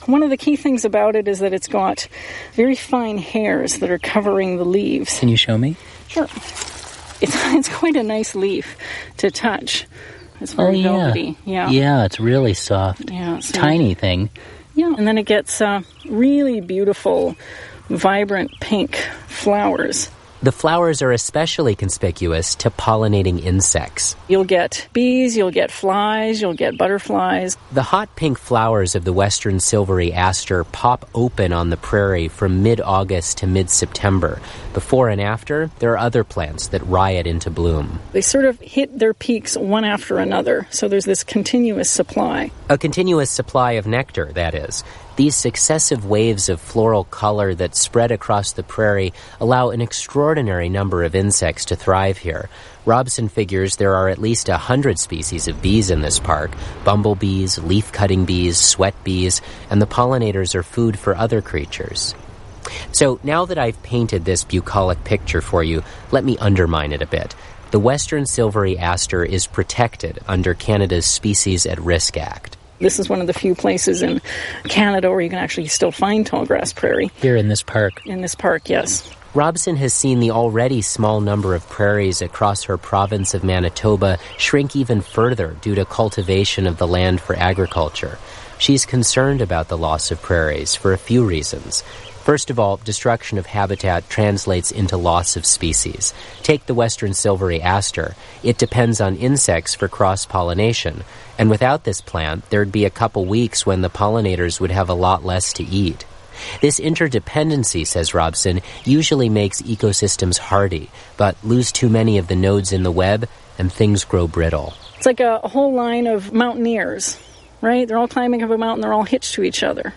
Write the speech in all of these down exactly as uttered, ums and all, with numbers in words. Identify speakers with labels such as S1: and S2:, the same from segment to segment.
S1: One of the key things about it is that it's got very fine hairs that are covering the leaves.
S2: Can you show me?
S1: Sure. It's, it's quite a nice leaf to touch. It's very
S2: oh, yeah.
S1: velvety. Yeah.
S2: Yeah, it's really soft.
S1: Yeah. So,
S2: tiny thing.
S1: Yeah, and then it gets uh, really beautiful, vibrant pink flowers.
S3: The flowers are especially conspicuous to pollinating insects.
S1: You'll get bees, you'll get flies, you'll get butterflies.
S3: The hot pink flowers of the western silvery aster pop open on the prairie from mid-August to mid-September. Before and after, there are other plants that riot into bloom.
S1: They sort of hit their peaks one after another, so there's this continuous supply.
S3: A continuous supply of nectar, that is. These successive waves of floral color that spread across the prairie allow an extraordinary number of insects to thrive here. Robson figures there are at least a hundred species of bees in this park: bumblebees, leaf-cutting bees, sweat bees, and the pollinators are food for other creatures. So now that I've painted this bucolic picture for you, let me undermine it a bit. The western silvery aster is protected under Canada's Species at Risk Act.
S1: This is one of the few places in Canada where you can actually still find tallgrass prairie.
S2: Here in this park.
S1: In this park, yes.
S3: Robson has seen the already small number of prairies across her province of Manitoba shrink even further due to cultivation of the land for agriculture. She's concerned about the loss of prairies for a few reasons. First of all, destruction of habitat translates into loss of species. Take the western silvery aster. It depends on insects for cross-pollination. And without this plant, there'd be a couple weeks when the pollinators would have a lot less to eat. This interdependency, says Robson, usually makes ecosystems hardy, but lose too many of the nodes in the web, and things grow brittle.
S1: It's like a, a whole line of mountaineers, right? They're all climbing up a mountain, they're all hitched to each other.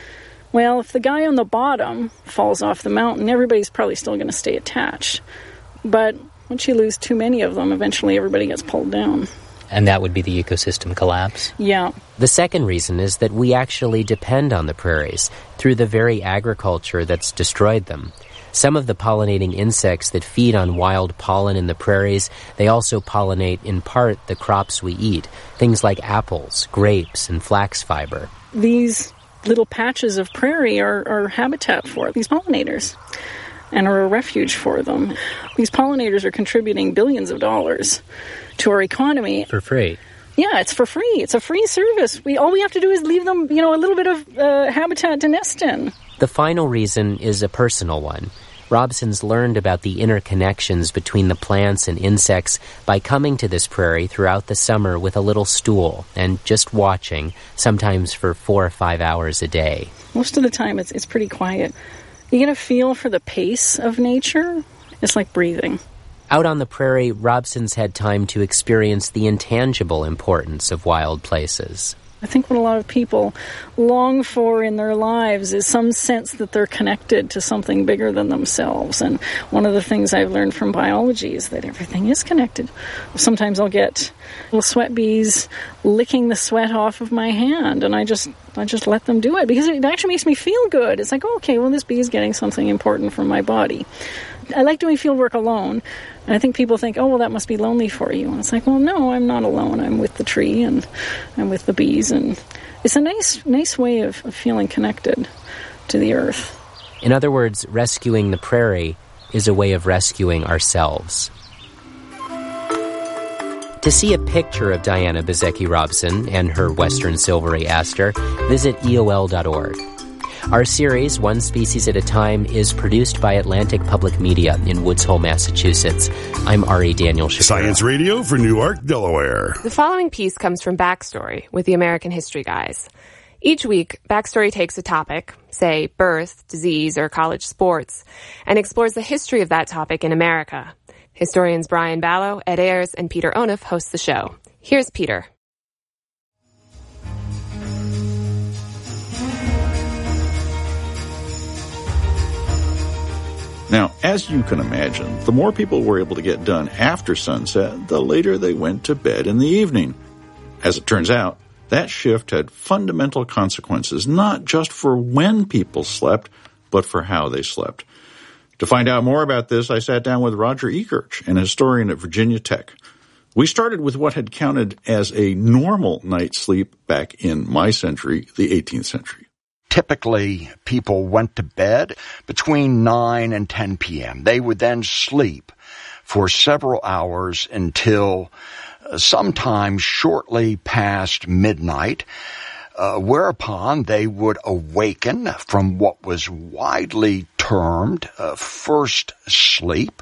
S1: Well, if the guy on the bottom falls off the mountain, everybody's probably still going to stay attached. But once you lose too many of them, eventually everybody gets pulled down.
S2: And that would be the ecosystem collapse?
S1: Yeah.
S3: The second reason is that we actually depend on the prairies through the very agriculture that's destroyed them. Some of the pollinating insects that feed on wild pollen in the prairies, they also pollinate in part the crops we eat, things like apples, grapes, and flax fiber.
S1: These little patches of prairie are, are habitat for these pollinators and are a refuge for them. These pollinators are contributing billions of dollars to our economy.
S2: For free.
S1: Yeah, it's for free. It's a free service. We all we have to do is leave them, you know, a little bit of uh, habitat to nest in.
S3: The final reason is a personal one. Robson's learned about the interconnections between the plants and insects by coming to this prairie throughout the summer with a little stool and just watching, sometimes for four or five hours a day.
S1: Most of the time it's it's pretty quiet. You get a feel for the pace of nature. It's like breathing.
S3: Out on the prairie, Robson's had time to experience the intangible importance of wild places.
S1: I think what a lot of people long for in their lives is some sense that they're connected to something bigger than themselves. And one of the things I've learned from biology is that everything is connected. Sometimes I'll get little sweat bees licking the sweat off of my hand, and I just I just let them do it because it actually makes me feel good. It's like, oh, okay, well, this bee is getting something important from my body. I like doing field work alone. And I think people think, oh, well, that must be lonely for you. And it's like, well, no, I'm not alone. I'm with the tree and I'm with the bees. And it's a nice, nice way of, of feeling connected to the earth.
S3: In other words, rescuing the prairie is a way of rescuing ourselves. To see a picture of Diana Bezecchi Robson and her western silvery aster, visit E O L dot org. Our series, One Species at a Time, is produced by Atlantic Public Media in Woods Hole, Massachusetts. I'm Ari Daniel Shapiro.
S4: Science Radio for Newark, Delaware.
S5: The following piece comes from Backstory with the American History Guys. Each week, Backstory takes a topic, say birth, disease, or college sports, and explores the history of that topic in America. Historians Brian Ballow, Ed Ayers, and Peter Onuf host the show. Here's Peter.
S6: Now, as you can imagine, the more people were able to get done after sunset, the later they went to bed in the evening. As it turns out, that shift had fundamental consequences, not just for when people slept, but for how they slept. To find out more about this, I sat down with Roger Ekirch, an historian at Virginia Tech. We started with what had counted as a normal night's sleep back in my century, the eighteenth century.
S7: typically people went to bed between nine and ten p.m. They would then sleep for several hours until uh, sometime shortly past midnight, uh, whereupon they would awaken from what was widely termed uh, first sleep.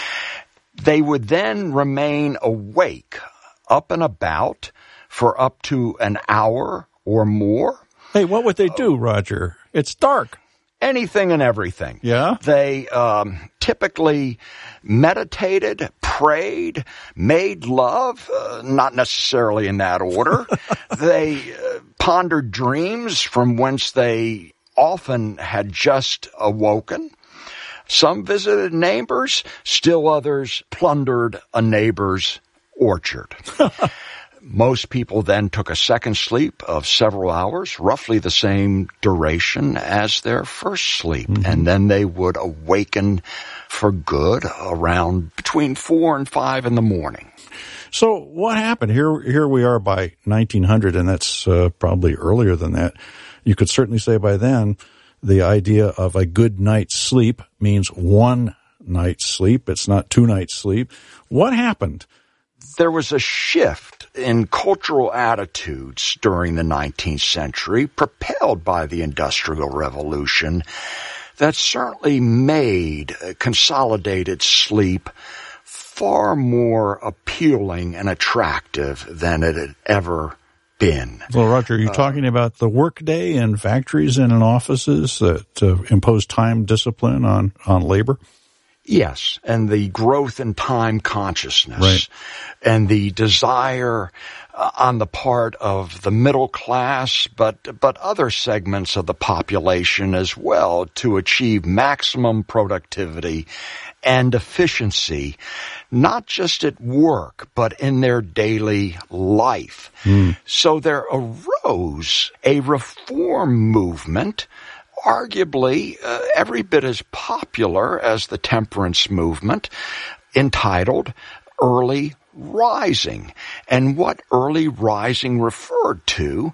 S7: They would then remain awake, up and about, for up to an hour or more.
S6: Hey, what would they do, Roger? It's dark.
S7: Anything and everything.
S6: Yeah?
S7: They um, typically meditated, prayed, made love, uh, not necessarily in that order. They uh, pondered dreams from whence they often had just awoken. Some visited neighbors, still others plundered a neighbor's orchard. Most people then took a second sleep of several hours, roughly the same duration as their first sleep, mm-hmm. and then they would awaken for good around between four and five in the morning.
S6: So what happened? Here here we are by nineteen hundred, and that's uh, probably earlier than that. You could certainly say by then the idea of a good night's sleep means one night's sleep. It's not two nights' sleep. What happened?
S7: There was a shift in cultural attitudes during the nineteenth century, propelled by the Industrial Revolution, that certainly made consolidated sleep far more appealing and attractive than it had ever been.
S6: Well, Roger, are you uh, talking about the workday in factories and in offices that uh, impose time discipline on, on labor?
S7: Yes, and the growth in time consciousness,
S6: right.
S7: and the desire uh, on the part of the middle class, but but other segments of the population as well, to achieve maximum productivity and efficiency, not just at work, but in their daily life. Mm. So there arose a reform movement, arguably uh, every bit as popular as the temperance movement, entitled Early Rising. And what early rising referred to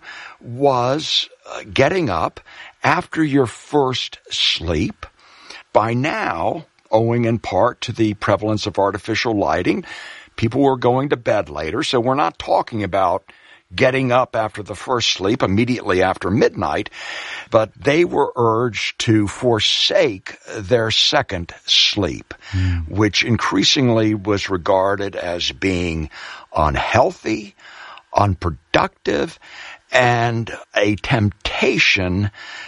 S7: was uh, getting up after your first sleep. By now, owing in part to the prevalence of artificial lighting, people were going to bed later, so we're not talking about getting up after the first sleep immediately after midnight, but they were urged to forsake their second sleep, mm. which increasingly was regarded as being unhealthy, unproductive, and a temptation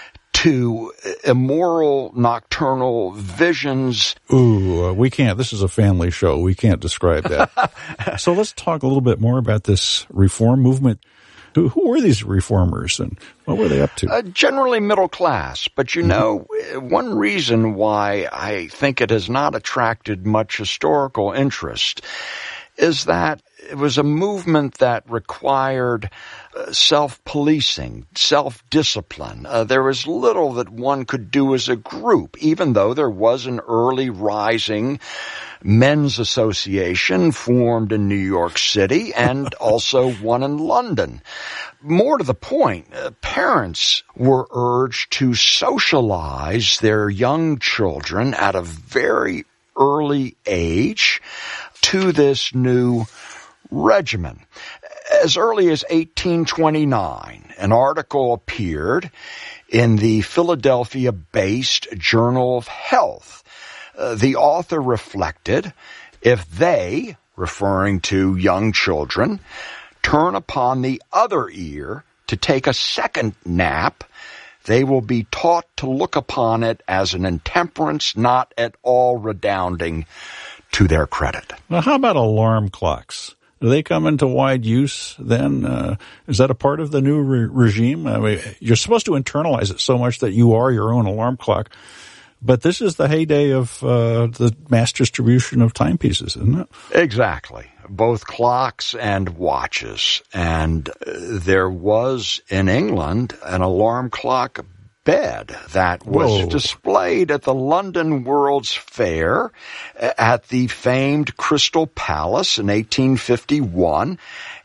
S7: to immoral nocturnal visions.
S6: Ooh, uh, we can't. This is a family show. We can't describe that. So let's talk a little bit more about this reform movement. Who, who were these reformers and what were they up to?
S7: Uh, generally middle class. But you mm-hmm. know, one reason why I think it has not attracted much historical interest is that it was a movement that required uh, self-policing, self-discipline. Uh, there was little that one could do as a group, even though there was an early rising men's association formed in New York City and also one in London. More to the point, uh, parents were urged to socialize their young children at a very early age to this new regimen. As early as eighteen twenty-nine, an article appeared in the Philadelphia-based Journal of Health. Uh, the author reflected, if they, referring to young children, turn upon the other ear to take a second nap, they will be taught to look upon it as an intemperance not at all redounding to their credit.
S6: Now, how about alarm clocks? Do they come into wide use then? Uh, is that a part of the new re- regime? I mean, you're supposed to internalize it so much that you are your own alarm clock. But this is the heyday of uh, the mass distribution of timepieces, isn't it?
S7: Exactly. Both clocks and watches. And uh, there was in England an alarm clock bed that was
S6: Whoa.
S7: displayed at the London World's Fair at the famed Crystal Palace in eighteen fifty-one.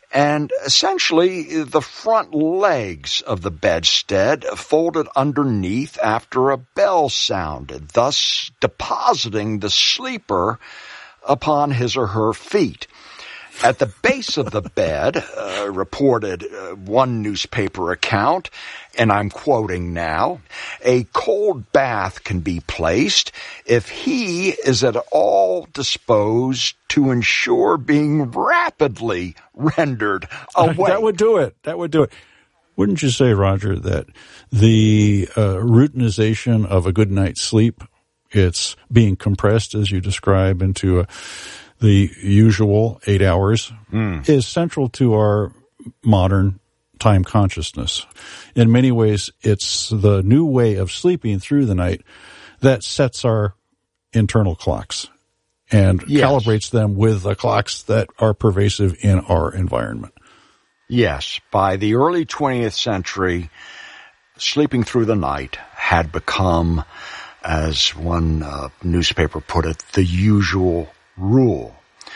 S7: and essentially the front legs of the bedstead folded underneath after a bell sounded, thus depositing the sleeper upon his or her feet. At the base of the bed, uh, reported uh, one newspaper account, and I'm quoting now, a cold bath can be placed if he is at all disposed to ensure being rapidly rendered awake.
S6: That would do it. That would do it. Wouldn't you say, Roger, that the uh, routinization of a good night's sleep, it's being compressed, as you describe, into a the usual eight hours, mm. is central to our modern time consciousness. In many ways, it's the new way of sleeping through the night that sets our internal clocks and yes. calibrates them with the clocks that are pervasive in our environment.
S7: Yes, by the early twentieth century, sleeping through the night had become, as one uh, newspaper put it, the usual rule.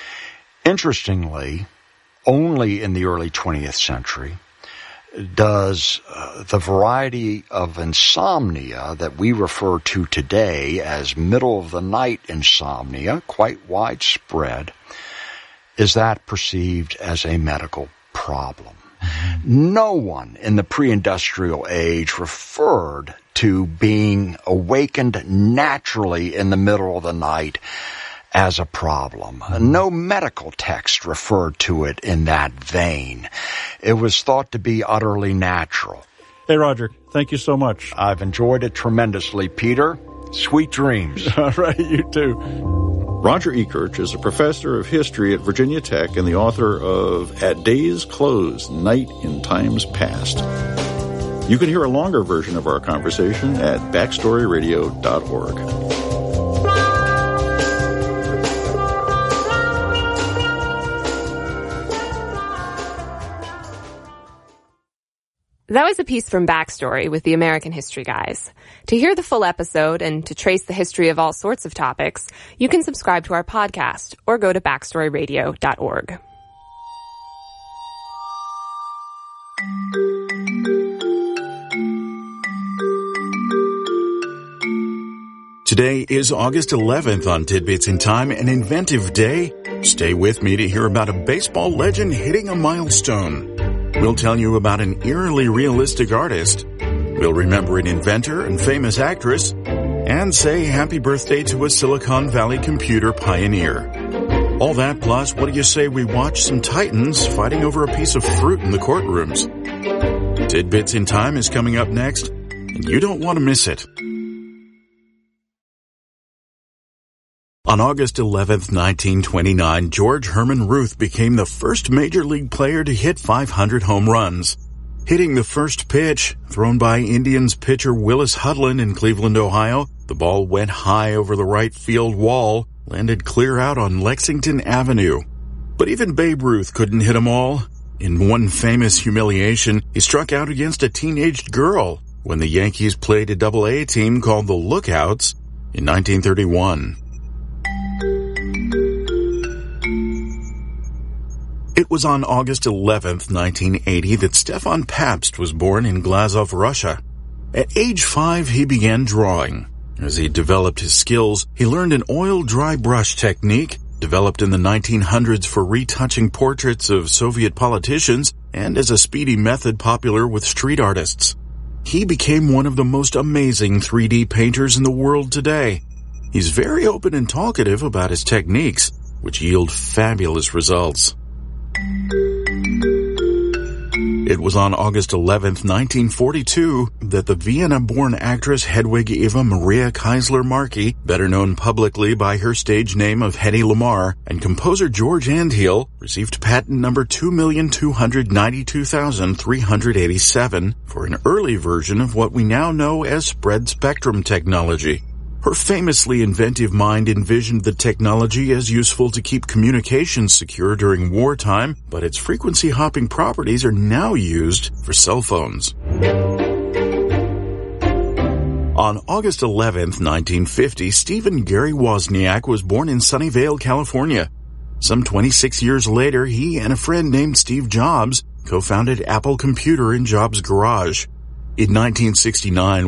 S7: Interestingly, only in the early twentieth century does uh, the variety of insomnia that we refer to today as middle-of-the-night insomnia, quite widespread, is that perceived as a medical problem. Mm-hmm. No one in the pre-industrial age referred to being awakened naturally in the middle of the night as a problem. No medical text referred to it in that vein. It was thought to be utterly natural.
S6: Hey, Roger, thank you so much.
S7: I've enjoyed it tremendously, Peter. Sweet dreams.
S6: All right, you too. Roger Ekirch is a professor of history at Virginia Tech and the author of At Day's Close, Night in Times Past. You can hear a longer version of our conversation at backstory radio dot org.
S5: That was a piece from Backstory with the American History Guys. To hear the full episode and to trace the history of all sorts of topics, you can subscribe to our podcast or go to backstory radio dot org.
S4: Today is August eleventh on Tidbits in Time, an inventive day. Stay with me to hear about a baseball legend hitting a milestone. We'll tell you about an eerily realistic artist. We'll remember an inventor and famous actress, and say happy birthday to a Silicon Valley computer pioneer. All that plus, what do you say we watch some titans fighting over a piece of fruit in the courtrooms? Tidbits in Time is coming up next, and you don't want to miss it. On August eleventh, nineteen twenty-nine, George Herman Ruth became the first major league player to hit five hundred home runs. Hitting the first pitch, thrown by Indians pitcher Willis Hudlin in Cleveland, Ohio, the ball went high over the right field wall, landed clear out on Lexington Avenue. But even Babe Ruth couldn't hit them all. In one famous humiliation, he struck out against a teenaged girl when the Yankees played a double A team called the Lookouts in nineteen thirty-one. It was on August eleventh, nineteen eighty, that Stefan Pabst was born in Glazov, Russia. At age five, he began drawing. As he developed his skills, he learned an oil dry brush technique, developed in the nineteen hundreds for retouching portraits of Soviet politicians, and as a speedy method popular with street artists. He became one of the most amazing three D painters in the world today. He's very open and talkative about his techniques, which yield fabulous results. It was on August eleventh, nineteen forty-two, that the Vienna-born actress Hedwig Eva Maria Keisler-Markey, better known publicly by her stage name of Hedy Lamarr, and composer George Andhiel received patent number two million two hundred ninety-two thousand three hundred eighty-seven for an early version of what we now know as spread-spectrum technology. Her famously inventive mind envisioned the technology as useful to keep communications secure during wartime, but its frequency-hopping properties are now used for cell phones. On August eleventh, nineteen fifty, Stephen Gary Wozniak was born in Sunnyvale, California. Some twenty-six years later, he and a friend named Steve Jobs co-founded Apple Computer in Jobs' garage. In nineteen sixty-nine,